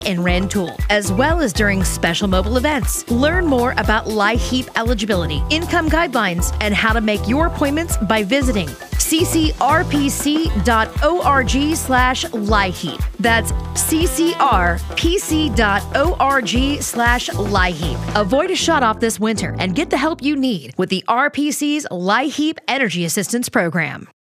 in Rantoul, as well as during special mobile events. Learn more about LIHEAP eligibility, income guidelines, and how to make your appointments by visiting ccrpc.org/LIHEAP. That's ccrpc.org/LIHEAP. Avoid a shutoff this winter and get the help you need with the RPC's LIHEAP Energy Assistance Program.